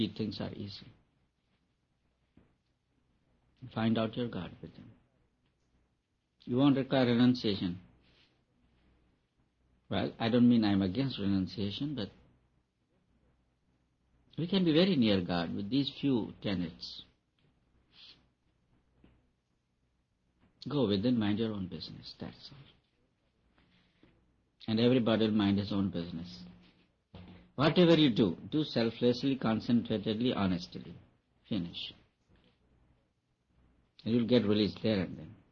things are easy. Find out your God within. You won't require renunciation. Well, I don't mean I'm against renunciation, but we can be very near God with these few tenets. Go within, mind your own business, that's all. And everybody will mind his own business. Whatever you do selflessly, concentratedly, honestly. Finish. And you'll get released there and then.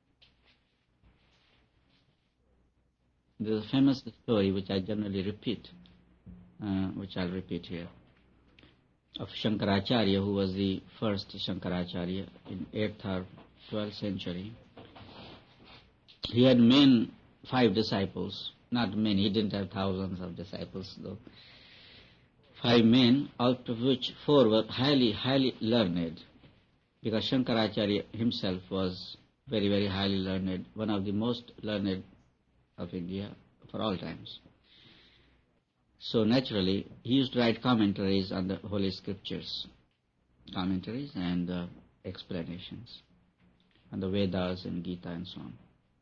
There's a famous story which I generally repeat, which I'll repeat here, of Shankaracharya, who was the first Shankaracharya in 8th or 12th century. He had 5 disciples, not many, he didn't have thousands of disciples though. 5 men, out of which 4 were highly, highly learned, because Shankaracharya himself was very, very highly learned, one of the most learned of India for all times. So naturally, he used to write commentaries on the Holy Scriptures, commentaries and explanations on the Vedas and Gita and so on.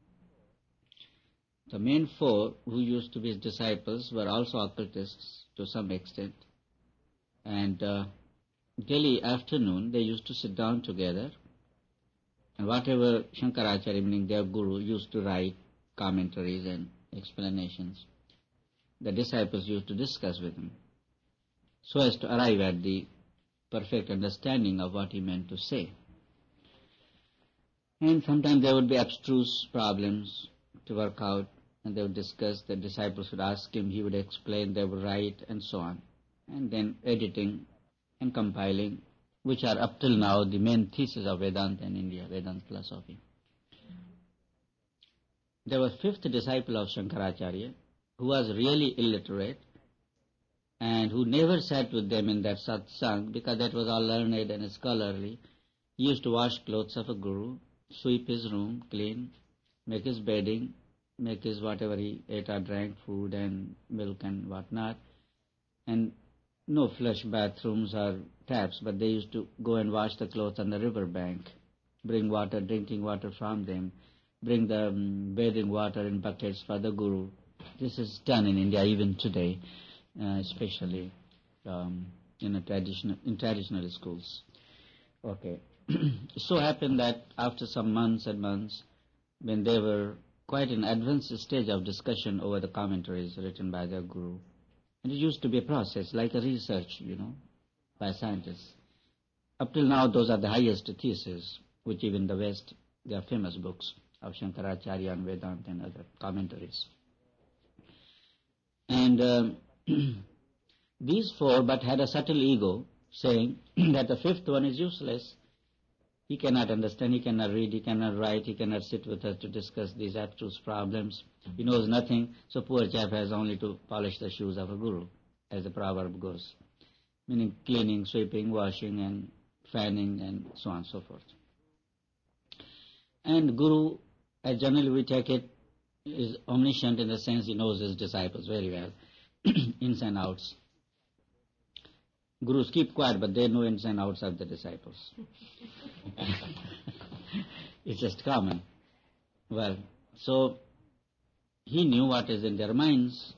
The main 4 who used to be his disciples were also occultists to some extent, and daily afternoon they used to sit down together, and whatever Shankaracharya, meaning their guru, used to write commentaries and explanations, the disciples used to discuss with him, so as to arrive at the perfect understanding of what he meant to say. And sometimes there would be abstruse problems to work out, and they would discuss, the disciples would ask him, he would explain, they would write, and so on. And then editing and compiling, which are up till now the main thesis of Vedanta in India, Vedanta philosophy. There was 5th disciple of Shankaracharya, who was really illiterate, and who never sat with them in that satsang, because that was all learned and scholarly. He used to wash clothes of a guru, sweep his room clean, make his bedding, make his whatever he ate or drank, food and milk and whatnot, and no flush bathrooms or taps, but they used to go and wash the clothes on the river bank, bring water, drinking water from them, bring the bathing water in buckets for the guru. This is done in India even today, especially in traditional schools. Okay. So happened that after some months and months, when they were quite an advanced stage of discussion over the commentaries written by their guru, and it used to be a process, like a research, by scientists. Up till now, those are the highest theses, which even in the West, they are famous books of Shankaracharya and Vedanta and other commentaries. And these 4 but had a subtle ego, saying that the 5th one is useless. He cannot understand, he cannot read, he cannot write, he cannot sit with us to discuss these abstruse problems. He knows nothing, so poor chap has only to polish the shoes of a guru, as the proverb goes. Meaning cleaning, sweeping, washing and fanning and so on and so forth. And guru, as generally we take it, is omniscient in the sense he knows his disciples very well, ins and outs. Gurus keep quiet, but they know ins and outs of the disciples. It's just common. Well, so he knew what is in their minds,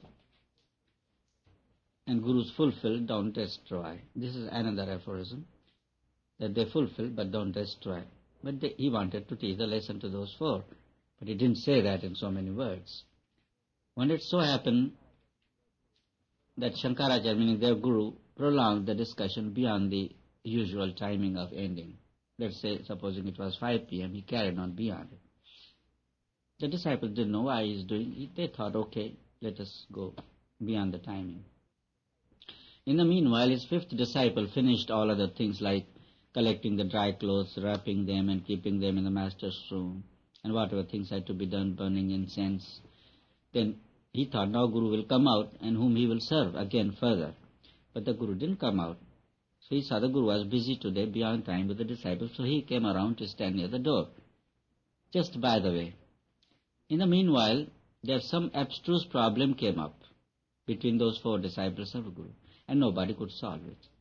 and gurus fulfill, don't destroy. This is another aphorism, that they fulfill but don't destroy. But he wanted to teach the lesson to those 4, but he didn't say that in so many words. When it so happened that Shankaracharya, meaning their guru, prolonged the discussion beyond the usual timing of ending. Let's say, supposing it was 5 p.m., he carried on beyond it. The disciples didn't know why he's doing it. They thought, okay, let us go beyond the timing. In the meanwhile, his 5th disciple finished all other things like collecting the dry clothes, wrapping them and keeping them in the master's room, and whatever things had to be done, burning incense. Then he thought, now Guru will come out and whom he will serve again further. But the Guru didn't come out. So he saw the Guru was busy today beyond time with the disciples, so he came around to stand near the door. Just by the way, in the meanwhile, there some abstruse problem came up between those 4 disciples of the Guru, and nobody could solve it.